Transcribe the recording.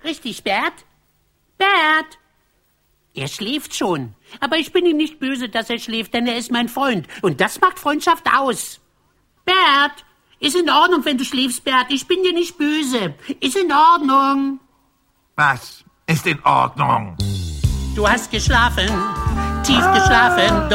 Richtig, Bert? Bert! Er schläft schon. Aber ich bin ihm nicht böse, dass er schläft, denn er ist mein Freund. Und das macht Freundschaft aus. Bert! Ist in Ordnung, wenn du schläfst, Bert. Ich bin dir nicht böse. Ist in Ordnung. Was ist in Ordnung? Du hast geschlafen, tief geschlafen.